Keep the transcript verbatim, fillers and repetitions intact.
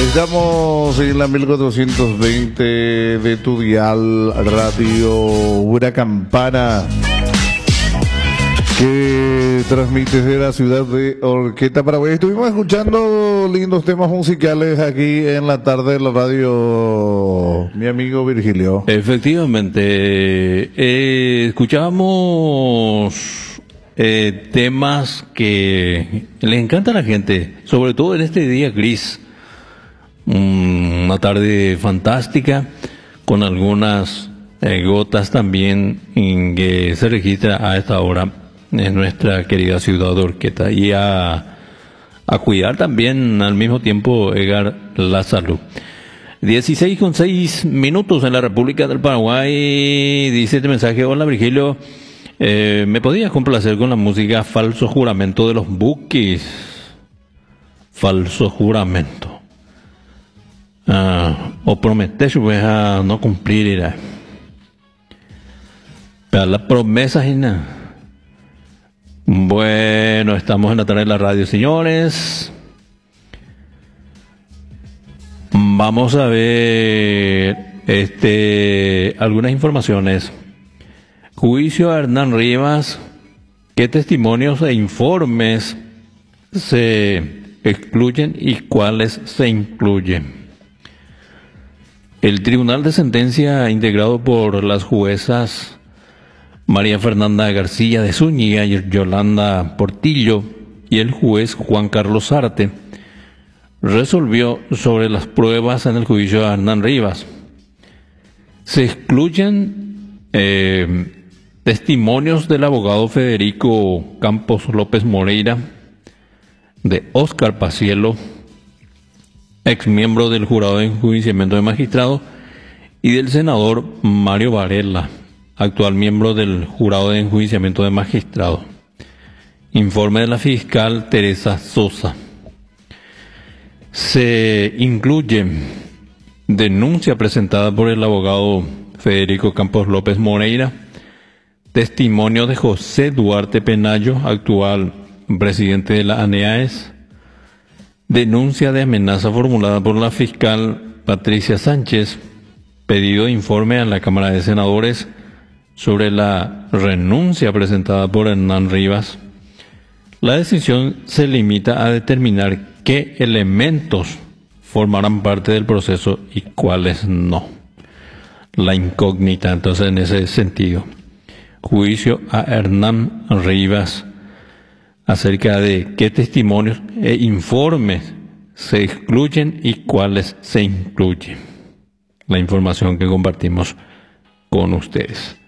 Estamos en la mil cuatrocientos veinte de tu dial Radio Una Campana, que transmite desde la ciudad de Horqueta, Paraguay. Estuvimos escuchando lindos temas musicales aquí en la tarde de la radio, mi amigo Virgilio. Efectivamente, eh, escuchábamos eh, temas que le encanta a la gente, sobre todo en este día gris. Una tarde fantástica, con algunas eh, gotas también en que se registra a esta hora en nuestra querida ciudad de Horqueta, y a, a cuidar también al mismo tiempo, Edgar, la salud. dieciséis con seis minutos en la República del Paraguay. Dice este mensaje: hola Virgilio, eh, ¿me podías complacer con la música Falso Juramento de los Bukis? Falso Juramento. Ah, o prometes pues a no cumplir, irá. Pero las promesas y nada. Bueno, estamos en la tarde de la radio, señores. Vamos a ver este algunas informaciones. Juicio a Hernán Rivas. ¿Qué testimonios e informes se excluyen y cuáles se incluyen? El Tribunal de Sentencia, integrado por las juezas María Fernanda García de Zúñiga y Yolanda Portillo y el juez Juan Carlos Arte, resolvió sobre las pruebas en el juicio a Hernán Rivas. Se excluyen eh, testimonios del abogado Federico Campos López Moreira, de Óscar Pacielo, ex miembro del jurado de enjuiciamiento de magistrado, y del senador Mario Varela, actual miembro del jurado de enjuiciamiento de magistrado. Informe de la fiscal Teresa Sosa. Se incluye denuncia presentada por el abogado Federico Campos López Moreira, testimonio de José Duarte Penayo, actual presidente de la ANEAES, denuncia de amenaza formulada por la fiscal Patricia Sánchez, pedido de informe a la Cámara de Senadores sobre la renuncia presentada por Hernán Rivas. La decisión se limita a determinar qué elementos formarán parte del proceso y cuáles no. La incógnita, entonces, en ese sentido. Juicio a Hernán Rivas acerca de qué testimonios e informes se excluyen y cuáles se incluyen. La información que compartimos con ustedes.